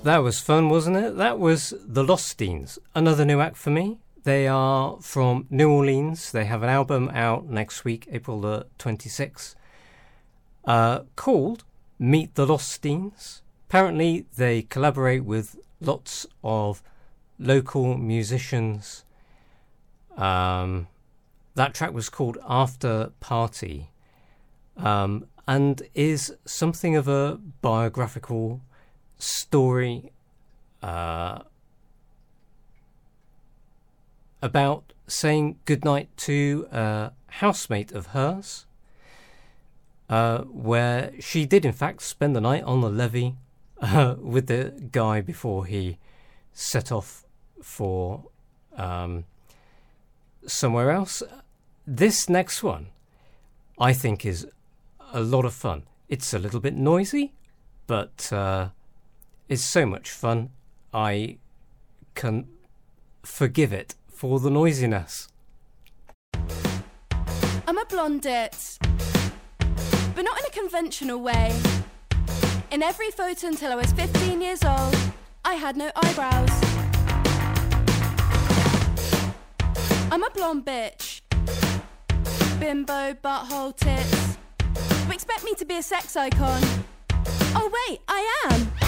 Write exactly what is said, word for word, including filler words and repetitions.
That was fun, wasn't it? That was The Lostines, another new act for me. They are from New Orleans. They have an album out next week, April the twenty-sixth, uh, called Meet the Lostines. Apparently, they collaborate with lots of local musicians. Um, that track was called After Party, um, and is something of a biographical story uh, about saying goodnight to a housemate of hers, uh, where she did in fact spend the night on the levee uh, with the guy before he set off for um, somewhere else. This next one I think is a lot of fun. It's a little bit noisy, but uh, it's so much fun, I can forgive it for the noisiness. I'm a blondette, but not in a conventional way. In every photo until I was fifteen years old, I had no eyebrows. I'm a blonde bitch, bimbo, butthole, tits. You expect me to be a sex icon? Oh wait, I am.